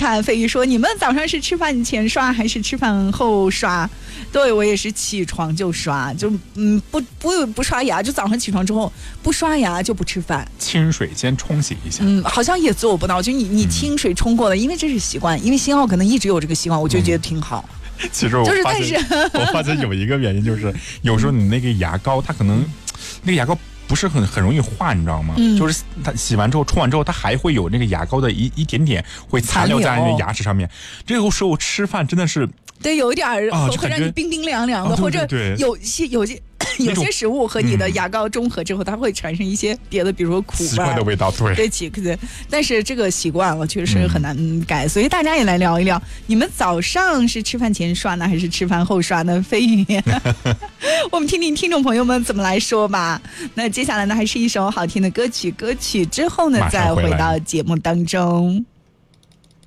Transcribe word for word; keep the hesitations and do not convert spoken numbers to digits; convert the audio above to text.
看飞鱼说，你们早上是吃饭前刷还是吃饭后刷？对，我也是起床就刷，就嗯不不不刷牙，就早上起床之后不刷牙就不吃饭， 清水先冲洗一下。 嗯，好像也做不到，就你你清水冲过了，嗯、因为这是习惯，因为新奥可能一直有这个习惯，我就觉得挺好。 嗯、其实我发现，就是但是我发现有一个原因就是，有时候你那个牙膏它可能那个牙膏。不是很很容易化，你知道吗？嗯、就是它洗完之后冲完之后，它还会有那个牙膏的一一点点会残留在那个牙齿上面。这个时候吃饭真的是对，有一点儿、 啊、 会让你冰冰凉凉的， 啊、对对对或者有些有些有些食物和你的牙膏中和之后，它会产生一些别的，比如说苦味、 奇怪的味道，对对奇对。但是这个习惯了，确实很难改，嗯、所以大家也来聊一聊，你们早上是吃饭前刷呢，还是吃饭后刷呢？飞鱼，我们听听听众朋友们怎么来说吧。那接下来呢，还是一首好听的歌曲，歌曲之后呢，再回到节目当中。